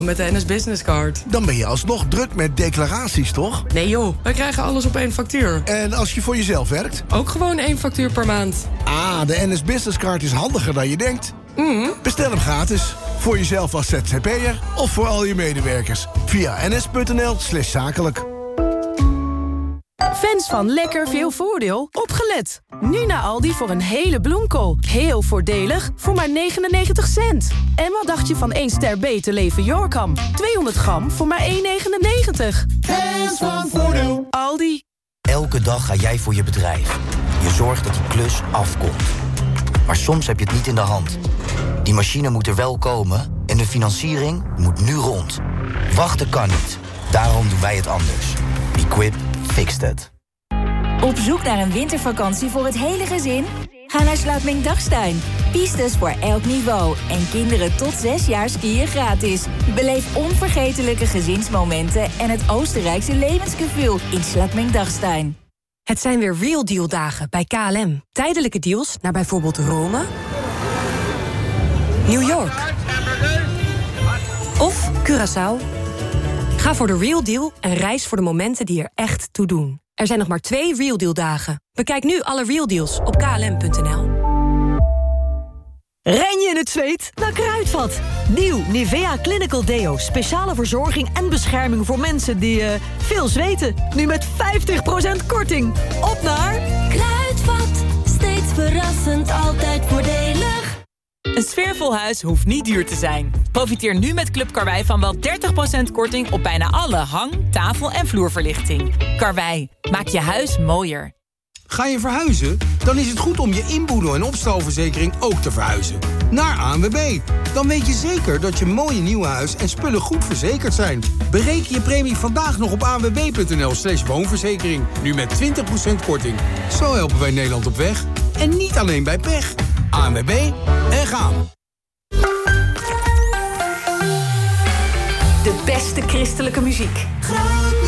Met de NS Business Card. Dan ben je alsnog druk met declaraties, toch? Nee joh, wij krijgen alles op één factuur. En als je voor jezelf werkt? Ook gewoon 1 factuur per maand. Ah, de NS Business Card is handiger dan je denkt. Bestel hem gratis. Voor jezelf als ZZP'er of voor al je medewerkers. Via ns.nl/zakelijk. Fans van lekker veel voordeel, opgelet. Nu naar Aldi voor een hele bloemkool. Heel voordelig, voor maar 99 cent. En wat dacht je van 1 ster beter leven Yorkam? 200 gram voor maar 1,99. Fans van voordeel. Aldi. Elke dag ga jij voor je bedrijf. Je zorgt dat die klus afkomt. Maar soms heb je het niet in de hand. Die machine moet er wel komen en de financiering moet nu rond. Wachten kan niet. Daarom doen wij het anders. Equip fixed it. Op zoek naar een wintervakantie voor het hele gezin? Ga naar Sluitming-Dachstein. Pistes voor elk niveau. En kinderen tot 6 jaar skiën gratis. Beleef onvergetelijke gezinsmomenten en het Oostenrijkse levensgevoel in Sluitming-Dachstein. Het zijn weer Real Deal dagen bij KLM. Tijdelijke deals naar bijvoorbeeld Rome, New York of Curaçao. Ga voor de Real Deal en reis voor de momenten die er echt toe doen. Er zijn nog maar 2 Real Deal dagen. Bekijk nu alle Real Deals op klm.nl. Ren je in het zweet? Naar Kruidvat. Nieuw Nivea Clinical Deo. Speciale verzorging en bescherming voor mensen die veel zweten. Nu met 50% korting. Op naar Kruidvat. Steeds verrassend, altijd voordelig. Een sfeervol huis hoeft niet duur te zijn. Profiteer nu met Club Karwei van wel 30% korting op bijna alle hang-, tafel- en vloerverlichting. Karwei, maak je huis mooier. Ga je verhuizen? Dan is het goed om je inboedel- en opstalverzekering ook te verhuizen. Naar ANWB. Dan weet je zeker dat je mooie nieuwe huis en spullen goed verzekerd zijn. Bereken je premie vandaag nog op anwb.nl/woonverzekering. Nu met 20% korting. Zo helpen wij Nederland op weg. En niet alleen bij pech. ANWB en gaan. De beste christelijke muziek. Groot